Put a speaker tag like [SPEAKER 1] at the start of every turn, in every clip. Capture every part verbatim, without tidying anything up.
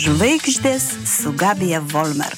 [SPEAKER 1] Žvaigždės su Gabija Volmer.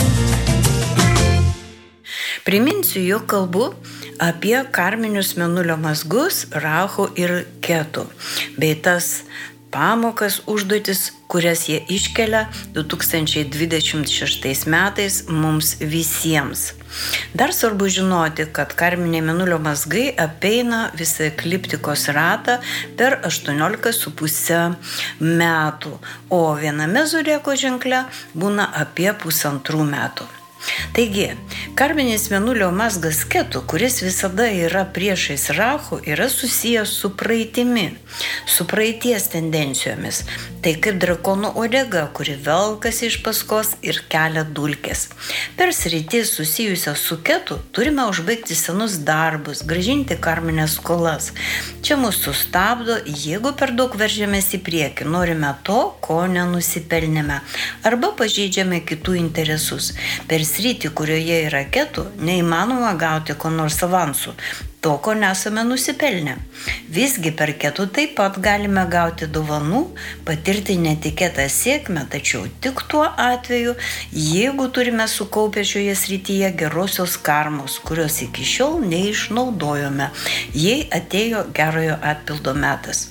[SPEAKER 1] Priminsiu, jog kalbu apie karminius mėnulio mazgus, Rahu ir Ketu, bei tas pamokas, užduotis, kurias jie iškelia du tūkstančiai dvidešimt šeštais metais mums visiems. Dar svarbu žinoti, kad karminiai mėnulio mazgai apeina visą ekliptikos ratą per aštuoniolika su puse metų, o viename zodiako ženkle būna apie pusantrų metų. Taigi, karminis mėnulio mazgas Ketu, kuris visada yra priešais Rahu, yra susijęs su praeitimi, su praeities tendencijomis. Tai kaip drakono uodega, kuri velkasi iš paskos ir kelia dulkes. Per sritį susijusią su Ketu turime užbaigti senus darbus, grąžinti karminės skolas. Čia mus sustabdo, jeigu per daug veržiamės į priekį, norime to, ko nenusipelnėme, arba pažeidžiame kitų interesus. Per sritį, kurioje yra Ketu, neįmanoma gauti ko nors avansų, to, ko nesame nusipelnę. Visgi per Ketu taip pat galime gauti dovanų, patirti netikėtą sėkmę, tačiau tik tuo atveju, jeigu turime sukaupę šioje srityje gerosios karmos, kurios iki šiol neišnaudojome, jei atėjo gerojo atpildo metas.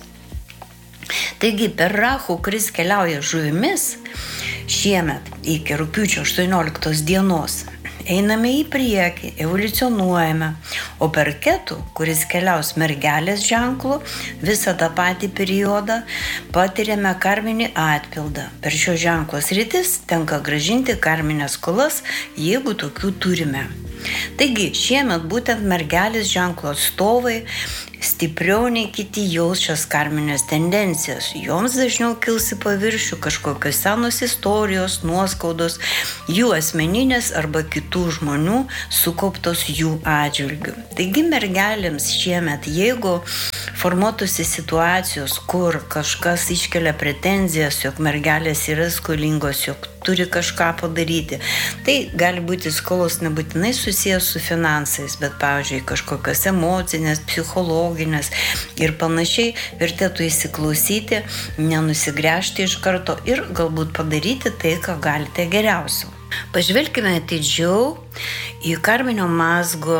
[SPEAKER 1] Taigi per Rahu, kuris keliauja žuvimis, šiemet iki rugpjūčio aštuonioliktos dienos einame į priekį, evoliucionuojame, o per Ketu, kuris keliaus mergelės ženklu, visą tą patį periodą patiriame karminį atpildą. Per šio ženklo sritis tenka grąžinti karminės skolas, jeigu tokių turime. Taigi, šiemet būtent mergelės ženklo atstovai stipriau nei kiti jaus šias karminės tendencijas. Joms dažniau kils į paviršių kažkokios senos istorijos, nuoskaudos, jų asmeninės arba kitų žmonių sukauptos jų atžvilgių. Taigi mergelėms šiemet, jeigu formuotųsi situacijos, kur kažkas iškelia pretenzijas, jog mergelės yra skolingos, jog turi kažką padaryti, tai gali būti skolos nebūtinai susijęs su finansais, bet, pavyzdžiui, kažkokios emocinės, psichologinės ir panašiai, vertėtų įsiklausyti, nenusigręžti iš karto ir galbūt padaryti tai, ką galite geriausio. Pažvelkime atidžiau į karminio mazgo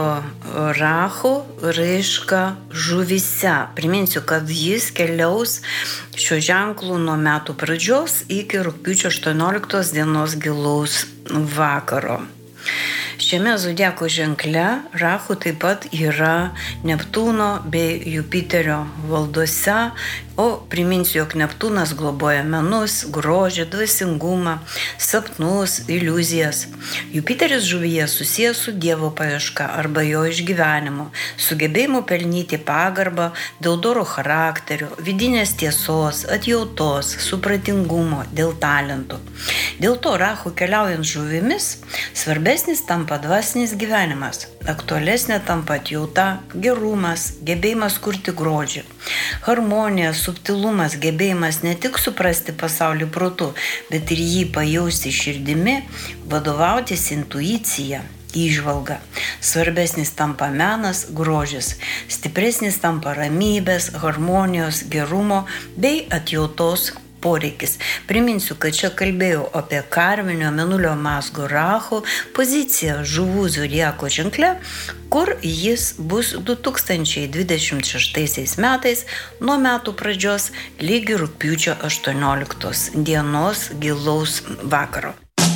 [SPEAKER 1] Rahu raišką žuvyse. Priminsiu, kad jis keliaus šio ženklų nuo metų pradžios iki rugpjūčio aštuonioliktos dienos gilaus vakaro. Šiame zodiako ženkle Rahu taip pat yra Neptūno bei Jupiterio valdose, o priminsiu, jog Neptūnas globoja menus, grožį, dvasingumą, sapnus, iliuzijas. Jupiteris žuvyje susijęs su Dievo paieška arba jo išgyvenimu, sugebėjimu pelnyti pagarbą dėl doro charakterio, vidinės tiesos, atjautos, supratingumo, dėl talentų. Dėl to Rahu keliaujant žuvimis svarbesnis tampa dvasinis gyvenimas, aktualesnė tampa atjauta, gerumas, gebėjimas kurti grožį, harmonija, subtilumas, gebėjimas ne tik suprasti pasaulį protu, bet ir jį pajausti širdimi, vadovautis intuicija, įžvalga. Svarbesnis tampa menas, grožis, stipresnis tampa ramybės, harmonijos, gerumo bei atjautos poreikis. Priminsiu, kad čia kalbėjau apie karminio mėnulio mazgo Rahu poziciją žuvų zodiako ženkle, kur jis bus du tūkstančiai dvidešimt šeštais metais nuo metų pradžios lygi rugpjūčio aštuonioliktos dienos gilaus vakaro.